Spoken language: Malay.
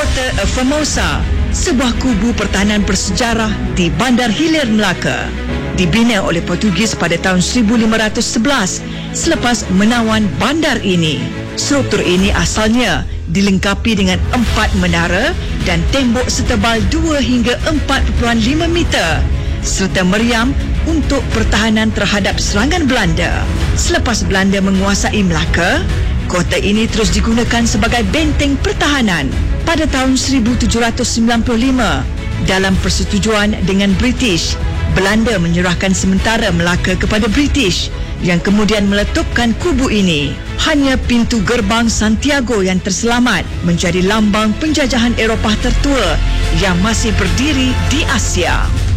Kota Formosa, sebuah kubu pertahanan bersejarah di Bandar Hilir, Melaka. Dibina oleh Portugis pada tahun 1511 selepas menawan bandar ini. Struktur ini asalnya dilengkapi dengan 4 menara dan tembok setebal 2 hingga 4.5 meter serta meriam untuk pertahanan terhadap serangan Belanda. Selepas Belanda menguasai Melaka, kota ini terus digunakan sebagai benteng pertahanan. Pada tahun 1795, dalam persetujuan dengan British, Belanda menyerahkan sementara Melaka kepada British yang kemudian meletupkan kubu ini. Hanya pintu gerbang Santiago yang terselamat menjadi lambang penjajahan Eropah tertua yang masih berdiri di Asia.